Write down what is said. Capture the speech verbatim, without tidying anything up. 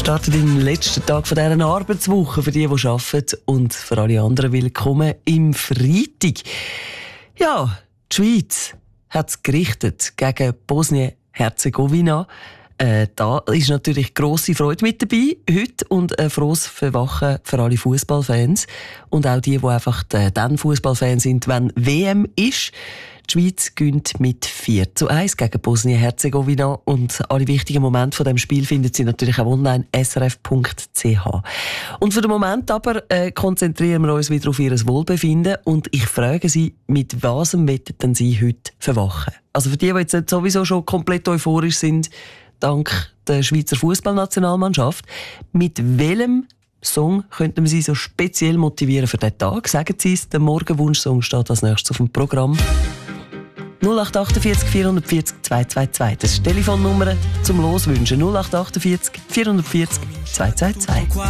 starten in den letzten Tag von dieser Arbeitswoche für die, die arbeiten, und für alle anderen willkommen im Freitag. Ja, die Schweiz hat es gerichtet gegen Bosnien-Herzegowina. Äh, da ist natürlich grosse Freude mit dabei heute und ein frohes Verwachen für alle Fußballfans und auch die, die einfach dann Fußballfans sind, wenn W M ist. Die Schweiz gewinnt mit vier zu eins gegen Bosnien-Herzegowina und alle wichtigen Momente von dem Spiel finden Sie natürlich auch online s r f punkt c h. Und für den Moment aber äh, konzentrieren wir uns wieder auf Ihr Wohlbefinden und ich frage Sie, mit was möchten Sie heute verwachen? Also für die, die jetzt sowieso schon komplett euphorisch sind, dank der Schweizer Fußballnationalmannschaft, mit welchem Song könnten wir Sie so speziell motivieren für diesen Tag? Sagen Sie es, der Morgenwunschsong steht als nächstes auf dem Programm. null acht achtundvierzig vierhundertvierzig zweihundertzweiundzwanzig. Das ist die Telefonnummer zum Loswünschen. null acht achtundvierzig vierhundertvierzig zweihundertzweiundzwanzig.